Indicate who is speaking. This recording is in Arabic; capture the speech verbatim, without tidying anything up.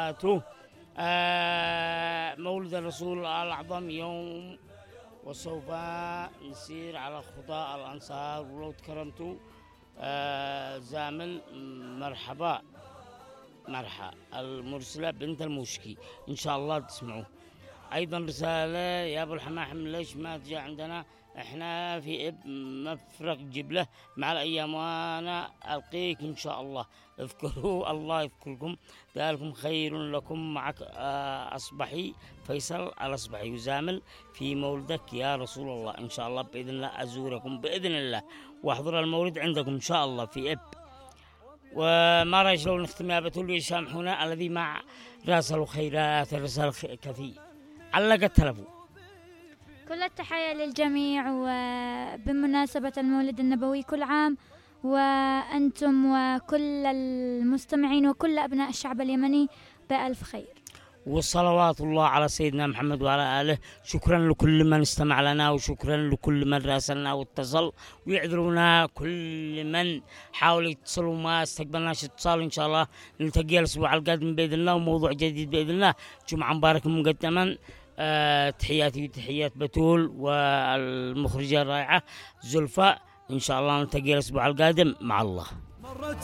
Speaker 1: آه، مولد الرسول الأعظم يوم، وسوف نسير على خطى الأنصار ولو تكرمتوا. آه، زامل مرحبا مرحى المرسلة بنت المشكي، إن شاء الله تسمعوه. أيضا رسالة يا أبو الحماحم، ليش ما تجي عندنا؟ إحنا في إب مفرق جبلة مع الأيام، وأنا ألقيك إن شاء الله. اذكروا الله يذكركم، ذلكم خير لكم. معك آه، أصبحي فيصل الأصبحي يزامل في مولدك يا رسول الله. إن شاء الله بإذن الله أزوركم بإذن الله وأحضر المولد عندكم إن شاء الله في إب. وما رأيش لو نختم يا بتول يسامحونا الذي مع راسل خيرات الرسالة كثير علق التلفون.
Speaker 2: كل التحية للجميع، وبمناسبة المولد النبوي كل عام وأنتم وكل المستمعين وكل أبناء الشعب اليمني بألف خير.
Speaker 1: وصلوات الله على سيدنا محمد وعلى آله. شكرا لكل من استمع لنا، وشكرا لكل من راسلنا واتصل، ويعذرونا كل من حاول يتصل وما استقبلناش اتصال. إن شاء الله نلتقي الأسبوع القادم بإذن الله وموضوع جديد بإذن الله. جمعة مبارك مقدما. أه تحياتي وتحيات بتول والمخرجة الرائعة زلفاء. إن شاء الله نلتقي الأسبوع القادم مع الله.